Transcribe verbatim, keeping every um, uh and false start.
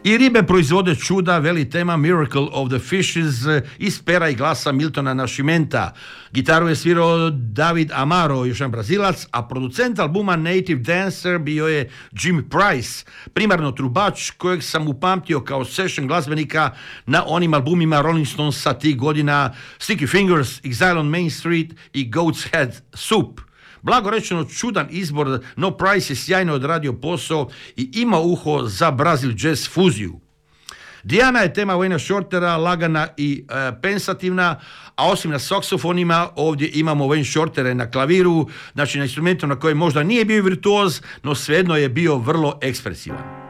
I ribe proizvode čuda, veli tema Miracle of the Fishes iz pera i glasa Miltona Nascimenta. Gitaru je svirao David Amaro, još jedan Brazilac, a producent albuma Native Dancer bio je Jim Price, primarno trubač kojeg sam upamtio kao session glazbenika na onim albumima Rolling Stonesa tih godina Sticky Fingers, Exile on Main Street i Goat's Head Soup. Blago rečeno čudan izbor, no Price je sjajno odradio posao i ima uho za Brazil jazz fuziju. Diana je tema Wayna Shortera, lagana i e, pensativna, a osim na saksofonima ovdje imamo Wayne Shortera na klaviru, znači na instrumentu na kojem možda nije bio virtuoz, no svejedno je bio vrlo ekspresivan.